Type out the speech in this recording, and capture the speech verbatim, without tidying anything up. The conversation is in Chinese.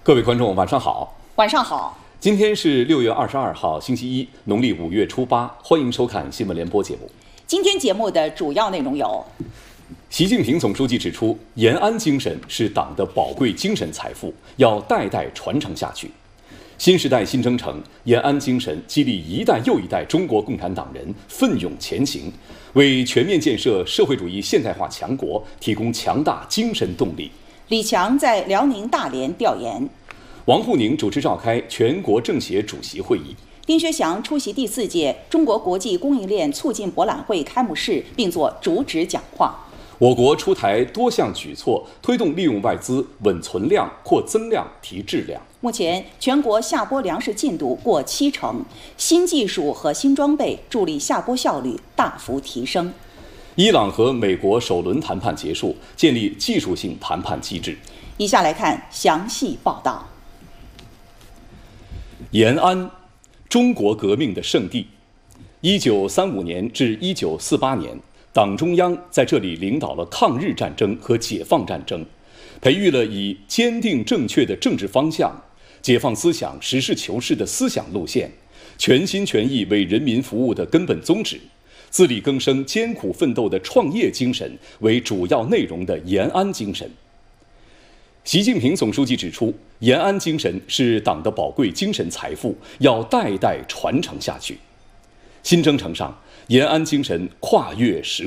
各位观众，晚上好。 晚上好。 今天是六月二十二号，星期一，农历五月初八。欢迎收看新闻联播节目。 今天节目的主要内容有： 习近平总书记指出，延安精神是党的宝贵精神财富，要代代传承下去。新时代新征程，延安精神激励一代又一代中国共产党人奋勇前行，为全面建设社会主义现代化强国提供强大精神动力。 李强在辽宁大连调研。 王沪宁主持召开全国政协主席会议。 丁薛祥出席第四届中国国际供应链促进博览会开幕式，并作主旨讲话。 我国出台多项举措，推动利用外资稳存量、扩增量、提质量。 目前，全国下播粮食进度过七成，新技术和新装备助力下播效率大幅提升。 伊朗和美国首轮谈判结束，建立技术性谈判机制。 以下来看详细报道。 延安，中国革命的圣地。一九三五年至一九四八年，党中央在这里领导了抗日战争和解放战争，培育了以坚定正确的政治方向、解放思想、实事求是的思想路线、全心全意为人民服务的根本宗旨、自力更生、艰苦奋斗的创业精神为主要内容的延安精神。习近平总书记指出，延安精神是党的宝贵精神财富，要代代传承下去。新征程上，延安精神跨越时